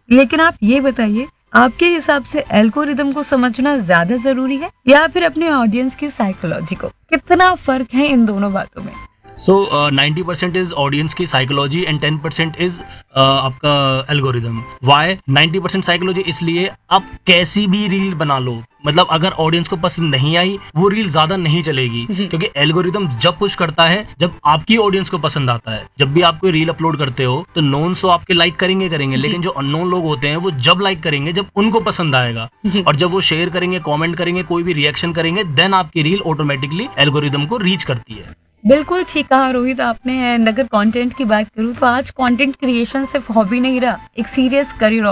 लेकिन आप ये बताइए, आपके हिसाब से एल्गोरिदम को समझना ज्यादा जरूरी है या फिर अपने ऑडियंस की साइकोलॉजी को? कितना फर्क है इन दोनों बातों में? सो 90% इज ऑडियंस की साइकोलॉजी एंड 10% इज आपका एल्गोरिदम। Y 90% psychology? इसलिए आप कैसी भी रील बना लो, मतलब अगर ऑडियंस को पसंद नहीं आई वो रील ज्यादा नहीं चलेगी, क्योंकि एल्गोरिदम जब पुश करता है जब आपकी ऑडियंस को पसंद आता है। जब भी आप कोई रील अपलोड करते हो तो नोन्स तो आपके लाइक करेंगे, लेकिन जो अननोन लोग होते हैं वो जब लाइक करेंगे जब उनको पसंद आएगा, और जब वो शेयर करेंगे, कमेंट करेंगे, कोई भी रिएक्शन करेंगे, देन आपकी रील ऑटोमेटिकली एल्गोरिदम को रीच करती है। बिल्कुल ठीक कहा रोहित आपने। अगर कंटेंट की बात करूं तो आज कंटेंट क्रिएशन सिर्फ हॉबी नहीं रहा, एक सीरियस करियर